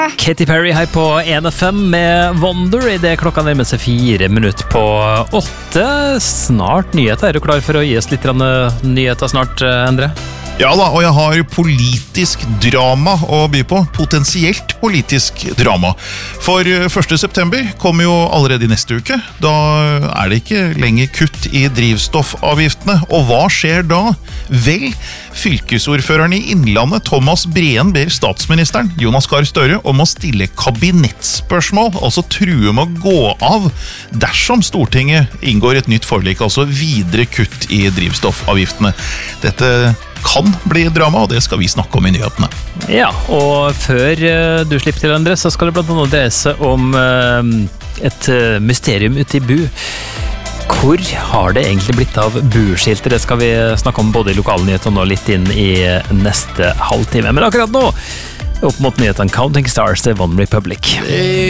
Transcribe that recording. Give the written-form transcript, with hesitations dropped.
Katy Perry her på 1FM med Wonder I det klokka nærmer seg 4 minutter på 8. Snart nyheter. Er du klar for å gi oss litt nyheter snart, Endre? Ja da, og jeg har politisk drama å by på. Potensielt politisk drama. For 1. september kommer jo allerede I neste uke. Da er det ikke lenger kutt I drivstoffavgiftene. Og hva skjer da? Vel, fylkesordføreren I Innlandet, Thomas Breen, ber statsministeren, Jonas Gahr Støre, om å stille kabinettspørsmål, altså true med å gå av dersom Stortinget inngår et nytt forlik, altså videre kutt I drivstoffavgiftene. Dette kan bli drama, og det skal vi snakke om I nyhetene. Ja, og før du slipper til, André, så skal det blant annet dreie seg om et mysterium ute I Bu. Hvor har det egentlig blitt av buskilter? Det skal vi snakke om både I lokalnyhetene og litt inn I neste halvtime. Men akkurat nå, opp mot nyhetene Counting Stars til One Republic.